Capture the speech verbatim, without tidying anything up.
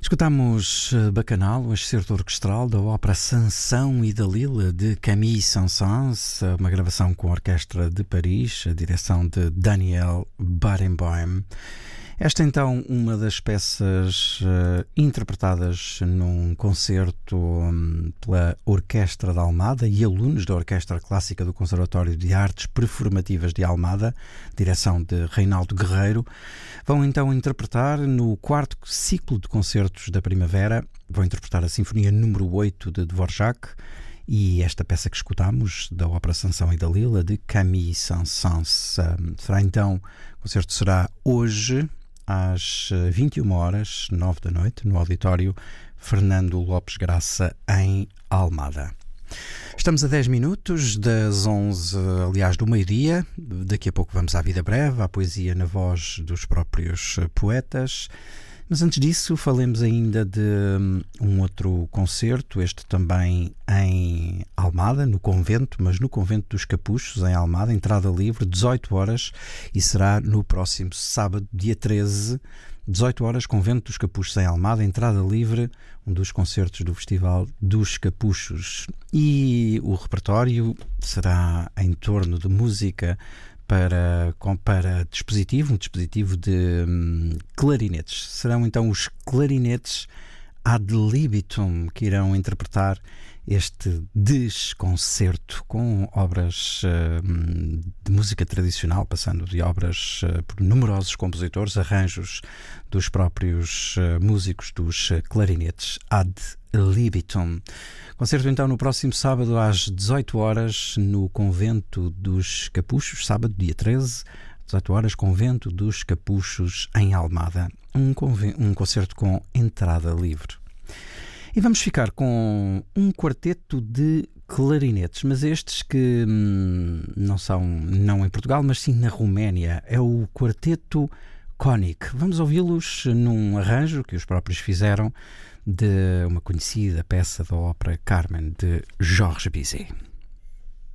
Escutamos eh, Bacanal, o excerto orquestral da ópera Sansão e Dalila de Camille Saint-Saëns, uma gravação com a Orquestra de Paris, a direção de Daniel Barenboim. Esta então uma das peças uh, interpretadas num concerto um, pela Orquestra de Almada e alunos da Orquestra Clássica do Conservatório de Artes Performativas de Almada, direção de Reinaldo Guerreiro. Vão então interpretar no quarto ciclo de concertos da primavera, vão interpretar a Sinfonia número oito de Dvorak e esta peça que escutamos, da ópera Sansão e Dalila, de Camille Saint-Saëns. Um, será então, o concerto será hoje, às vinte e uma horas, nove da noite, no auditório Fernando Lopes Graça, em Almada. Estamos a dez minutos das onze, aliás, do meio-dia. Daqui a pouco vamos à vida breve, à poesia na voz dos próprios poetas. Mas antes disso, falemos ainda de um outro concerto, este também em Almada, no convento, mas no convento dos Capuchos, em Almada, entrada livre, dezoito horas, e será no próximo sábado, dia treze, dezoito horas, convento dos Capuchos, em Almada, entrada livre, um dos concertos do Festival dos Capuchos. E o repertório será em torno de música Para, para dispositivo, um dispositivo de hum, clarinetes. Serão então os clarinetes ad libitum que irão interpretar este desconcerto com obras hum, de música tradicional, passando de obras uh, por numerosos compositores, arranjos dos próprios uh, músicos dos uh, clarinetes ad libitum. Concerto então no próximo sábado às dezoito horas no Convento dos Capuchos, sábado dia treze, dezoito horas, Convento dos Capuchos em Almada. Um, conven- um concerto com entrada livre. E vamos ficar com um quarteto de clarinetes, mas estes que hum, não são não em Portugal, mas sim na Roménia. É o quarteto König. Vamos ouvi-los num arranjo que os próprios fizeram de uma conhecida peça da ópera Carmen, de Georges Bizet.